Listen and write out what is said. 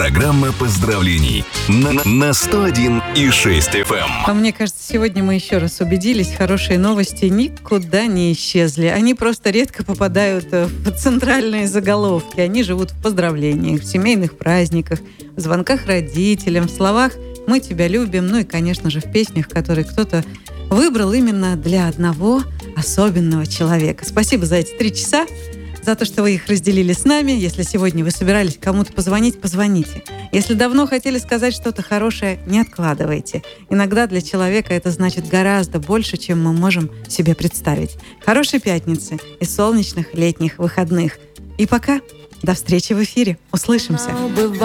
Программа поздравлений на 101,6 FM. А мне кажется, сегодня мы еще раз убедились, хорошие новости никуда не исчезли. Они просто редко попадают в центральные заголовки. Они живут в поздравлениях, в семейных праздниках, в звонках родителям, в словах «Мы тебя любим», ну и, конечно же, в песнях, которые кто-то выбрал именно для одного особенного человека. Спасибо за эти 3 часа, за то, что вы их разделили с нами. Если сегодня вы собирались кому-то позвонить, позвоните. Если давно хотели сказать что-то хорошее, не откладывайте. Иногда для человека это значит гораздо больше, чем мы можем себе представить. Хорошей пятницы и солнечных летних выходных. И пока. До встречи в эфире. Услышимся.